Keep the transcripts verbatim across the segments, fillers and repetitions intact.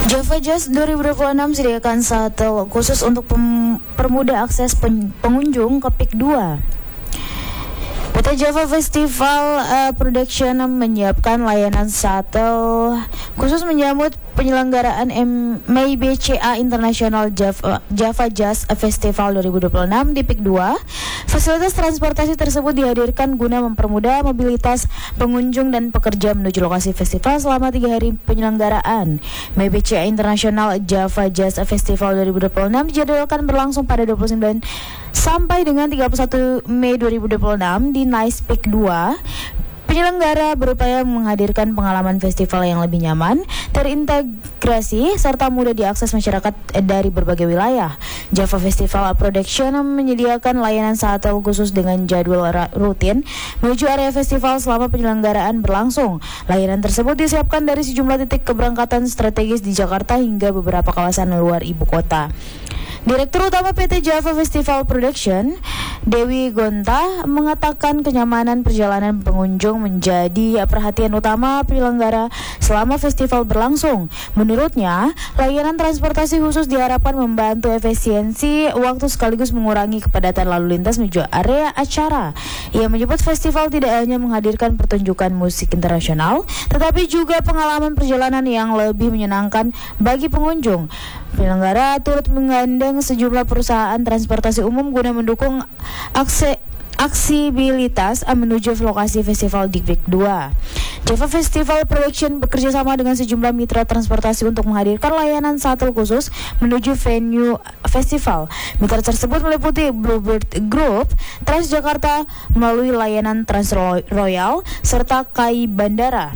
Java Jazz dua ribu dua puluh enam sediakan shuttle khusus untuk pem- permudah akses pen- pengunjung ke P I K dua. P T Java Festival uh, Production menyiapkan layanan shuttle khusus menyambut penyelenggaraan M- M I B C A International Java, Java Jazz Festival dua ribu dua puluh enam di P I K dua. Fasilitas transportasi tersebut dihadirkan guna mempermudah mobilitas pengunjung dan pekerja menuju lokasi festival selama tiga hari penyelenggaraan. M I B C A International Java Jazz Festival dua ribu dua puluh enam dijadwalkan berlangsung pada dua puluh sembilan sampai dengan tiga puluh satu Mei dua ribu dua puluh enam di Nice P I K dua. Penyelenggara berupaya menghadirkan pengalaman festival yang lebih nyaman, terintegrasi, serta mudah diakses masyarakat dari berbagai wilayah. Java Festival Production menyediakan layanan shuttle khusus dengan jadwal rutin menuju area festival selama penyelenggaraan berlangsung. Layanan tersebut disiapkan dari sejumlah titik keberangkatan strategis di Jakarta hingga beberapa kawasan luar ibu kota. Direktur Utama P T Java Festival Production, Dewi Gonta, mengatakan kenyamanan perjalanan pengunjung menjadi perhatian utama penyelenggara selama festival berlangsung. Menurutnya, layanan transportasi khusus diharapkan membantu efisiensi waktu sekaligus mengurangi kepadatan lalu lintas menuju area acara. Ia menyebut festival tidak hanya menghadirkan pertunjukan musik internasional, tetapi juga pengalaman perjalanan yang lebih menyenangkan bagi pengunjung. Penyelenggara turut menggandeng sejumlah perusahaan transportasi umum guna mendukung akse, aksibilitas menuju lokasi festival di P I K dua. Java Festival Production bekerja sama dengan sejumlah mitra transportasi untuk menghadirkan layanan shuttle khusus menuju venue festival. Mitra tersebut meliputi Bluebird Group, Transjakarta melalui layanan Trans Royal, serta K A I Bandara.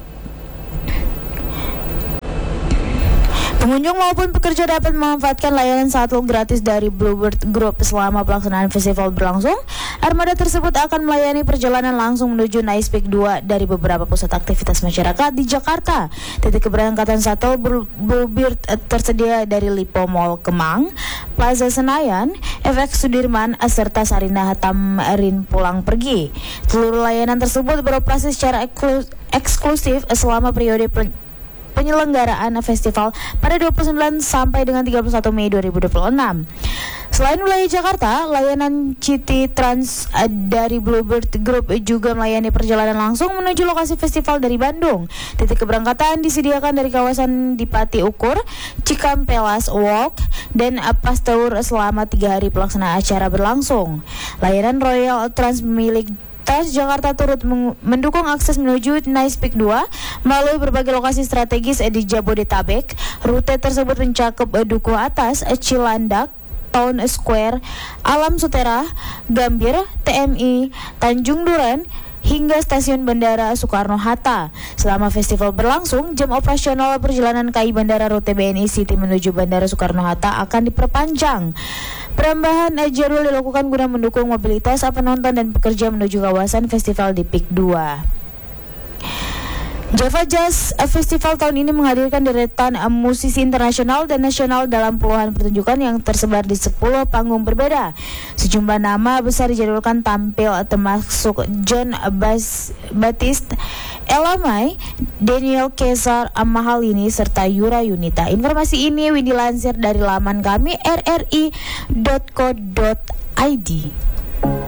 Pengunjung maupun pekerja dapat memanfaatkan layanan shuttle gratis dari Bluebird Group selama pelaksanaan festival berlangsung. Armada tersebut akan melayani perjalanan langsung menuju Nice P I K dua dari beberapa pusat aktivitas masyarakat di Jakarta. Titik keberangkatan shuttle Bluebird tersedia dari Lipo Mall Kemang, Plaza Senayan, F X Sudirman, serta Sarinah Tamrin Pulang Pergi. Seluruh layanan tersebut beroperasi secara eksklusif selama periode penyelenggaraan festival pada dua puluh sembilan sampai dengan tiga puluh satu Mei dua ribu dua puluh enam. Selain wilayah Jakarta, layanan City Trans dari Bluebird Group juga melayani perjalanan langsung menuju lokasi festival dari Bandung. Titik keberangkatan disediakan dari kawasan Dipati Ukur, Cikampelas Walk, dan Pasteur selama tiga hari pelaksanaan acara berlangsung. Layanan Royal Trans milik Jakarta turut mendukung akses menuju Nice P I K dua melalui berbagai lokasi strategis di Jabodetabek. Rute tersebut mencakup Duku Atas, Cilandak, Town Square, Alam Sutera, Gambir, T M I, Tanjung Duren, hingga stasiun Bandara Soekarno-Hatta. Selama festival berlangsung, jam operasional perjalanan K A I Bandara rute B N I City menuju Bandara Soekarno-Hatta akan diperpanjang. Penambahan jadwal dilakukan guna mendukung mobilitas penonton dan pekerja menuju kawasan festival di P I K dua. Java Jazz Festival tahun ini menghadirkan deretan musisi internasional dan nasional dalam puluhan pertunjukan yang tersebar di sepuluh panggung berbeda. Sejumlah nama besar dijadwalkan tampil termasuk John Bas- Baptiste, Elamai, Daniel Caesar Amahalini, serta Yura Yunita. Informasi ini dilansir dari laman kami r r i dot co dot i d.